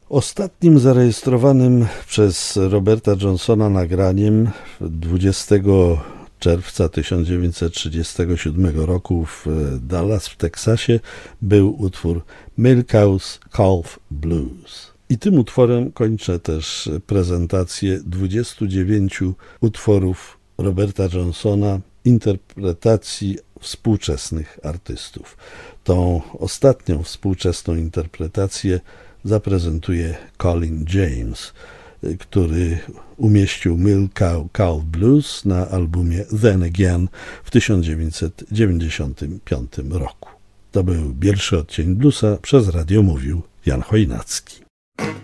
Ostatnim zarejestrowanym przez Roberta Johnsona nagraniem 20 czerwca 1937 roku w Dallas w Teksasie był utwór Milk Cow's Calf Blues. I tym utworem kończę też prezentację 29 utworów Roberta Johnsona, interpretacji współczesnych artystów. Tą ostatnią współczesną interpretację zaprezentuje Colin James, który umieścił Milk Cow's Blues na albumie Then Again w 1995 roku. To był Bielszy Odcień Bluesa, przez radio mówił Jan Chojnacki.